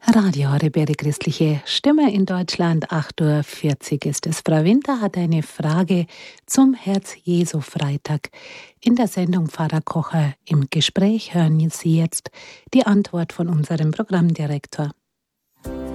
Radio Rebere Christliche Stimme in Deutschland, 8:40 Uhr ist es. Frau Winter hat eine Frage zum Herz-Jesu-Freitag. In der Sendung Pfarrer Kocher im Gespräch hören Sie jetzt die Antwort von unserem Programmdirektor.